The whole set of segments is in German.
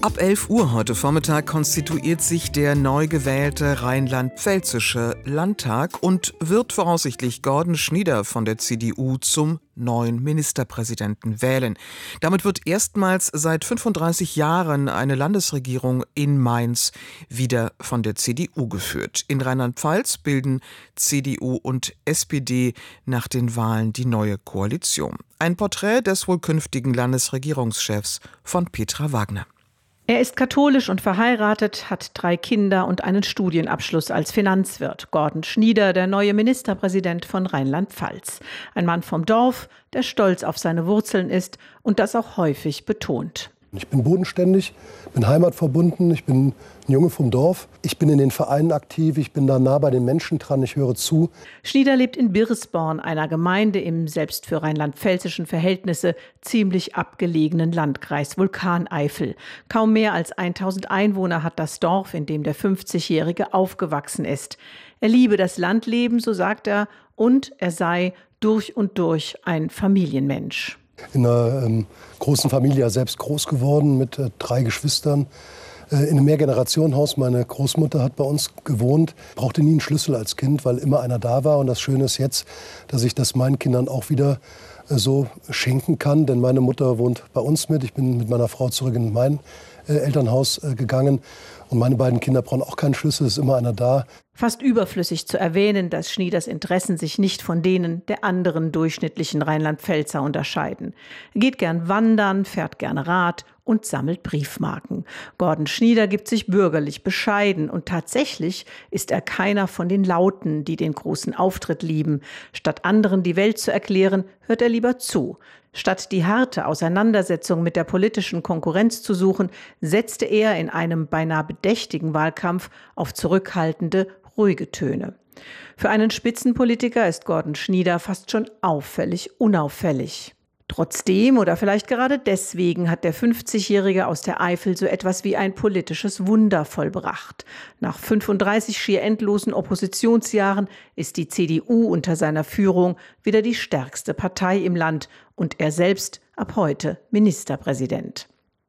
Ab 11 Uhr heute Vormittag konstituiert sich der neu gewählte rheinland-pfälzische Landtag und wird voraussichtlich Gordon Schnieder von der CDU zum neuen Ministerpräsidenten wählen. Damit wird erstmals seit 35 Jahren eine Landesregierung in Mainz wieder von der CDU geführt. In Rheinland-Pfalz bilden CDU und SPD nach den Wahlen die neue Koalition. Ein Porträt des wohl künftigen Landesregierungschefs von Petra Wagner. Er ist katholisch und verheiratet, hat 3 Kinder und einen Studienabschluss als Finanzwirt. Gordon Schnieder, der neue Ministerpräsident von Rheinland-Pfalz. Ein Mann vom Dorf, der stolz auf seine Wurzeln ist und das auch häufig betont. Ich bin bodenständig, bin heimatverbunden, ich bin ein Junge vom Dorf. Ich bin in den Vereinen aktiv, ich bin da nah bei den Menschen dran, ich höre zu. Schnieder lebt in Birsborn, einer Gemeinde im selbst für rheinland-pfälzischen Verhältnisse ziemlich abgelegenen Landkreis Vulkaneifel. Kaum mehr als 1000 Einwohner hat das Dorf, in dem der 50-Jährige aufgewachsen ist. Er liebe das Landleben, so sagt er, und er sei durch und durch ein Familienmensch. In einer großen Familie ja selbst groß geworden mit 3 Geschwistern. In einem Mehrgenerationenhaus. Meine Großmutter hat bei uns gewohnt, brauchte nie einen Schlüssel als Kind, weil immer einer da war. Und das Schöne ist jetzt, dass ich das meinen Kindern auch wieder so schenken kann. Denn meine Mutter wohnt bei uns mit. Ich bin mit meiner Frau zurück in mein Elternhaus gegangen. Und meine beiden Kinder brauchen auch keinen Schlüssel, es ist immer einer da. Fast überflüssig zu erwähnen, dass Schnieders Interessen sich nicht von denen der anderen durchschnittlichen Rheinland-Pfälzer unterscheiden. Er geht gern wandern, fährt gern Rad und sammelt Briefmarken. Gordon Schnieder gibt sich bürgerlich bescheiden und tatsächlich ist er keiner von den Lauten, die den großen Auftritt lieben. Statt anderen die Welt zu erklären, hört er lieber zu. Statt die harte Auseinandersetzung mit der politischen Konkurrenz zu suchen, setzte er in einem beinahe bedächtigen Wahlkampf auf zurückhaltende, ruhige Töne. Für einen Spitzenpolitiker ist Gordon Schnieder fast schon auffällig unauffällig. Trotzdem oder vielleicht gerade deswegen hat der 50-Jährige aus der Eifel so etwas wie ein politisches Wunder vollbracht. Nach 35 schier endlosen Oppositionsjahren ist die CDU unter seiner Führung wieder die stärkste Partei im Land und er selbst ab heute Ministerpräsident.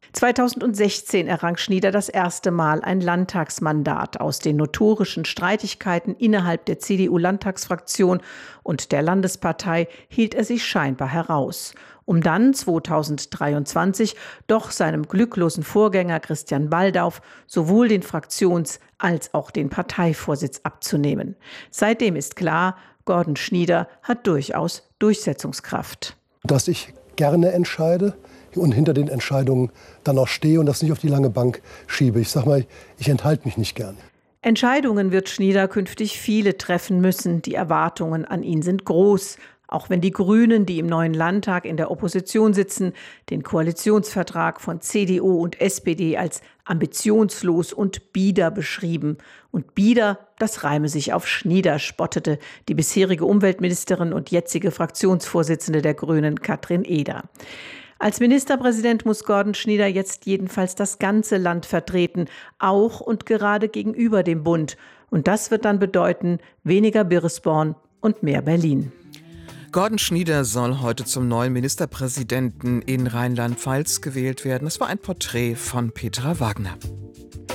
2016 errang Schnieder das erste Mal ein Landtagsmandat. Aus den notorischen Streitigkeiten innerhalb der CDU-Landtagsfraktion und der Landespartei hielt er sich scheinbar heraus, um dann 2023 doch seinem glücklosen Vorgänger Christian Baldauf sowohl den Fraktions- als auch den Parteivorsitz abzunehmen. Seitdem ist klar, Gordon Schnieder hat durchaus Durchsetzungskraft. Dass ich gerne entscheide und hinter den Entscheidungen dann auch stehe und das nicht auf die lange Bank schiebe. Ich sag mal, ich enthalte mich nicht gern. Entscheidungen wird Schnieder künftig viele treffen müssen. Die Erwartungen an ihn sind groß. Auch wenn die Grünen, die im neuen Landtag in der Opposition sitzen, den Koalitionsvertrag von CDU und SPD als ambitionslos und bieder beschrieben. Und bieder, das reime sich auf Schnieder, spottete die bisherige Umweltministerin und jetzige Fraktionsvorsitzende der Grünen, Katrin Eder. Als Ministerpräsident muss Gordon Schnieder jetzt jedenfalls das ganze Land vertreten, auch und gerade gegenüber dem Bund. Und das wird dann bedeuten, weniger Birsborn und mehr Berlin. Gordon Schnieder soll heute zum neuen Ministerpräsidenten in Rheinland-Pfalz gewählt werden. Es war ein Porträt von Petra Wagner.